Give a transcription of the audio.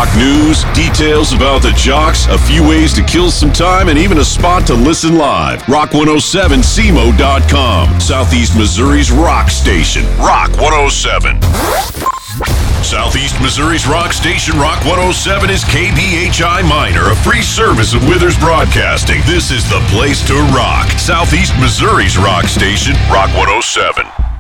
Rock news, details about the jocks, a few ways to kill some time, and even a spot to listen live. Rock107cmo.com. Southeast Missouri's rock station. Rock 107. Southeast Missouri's rock station, Rock 107, is KBHI Minor, a free service of Withers Broadcasting. This is the place to rock. Southeast Missouri's rock station, Rock 107.